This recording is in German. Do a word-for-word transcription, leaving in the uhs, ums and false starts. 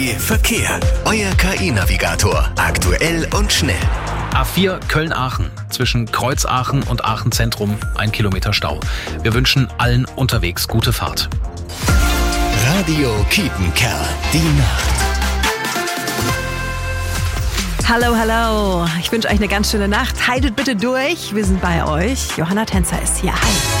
Verkehr. Euer K I-Navigator. Aktuell und schnell. A vier Köln-Aachen. Zwischen Kreuzaachen und Aachen Zentrum ein Kilometer Stau. Wir wünschen allen unterwegs gute Fahrt. Radio Kiepenkerl. Die Nacht. Hallo, hallo. Ich wünsche euch eine ganz schöne Nacht. Haltet bitte durch. Wir sind bei euch. Johanna Tänzer ist hier. Hi.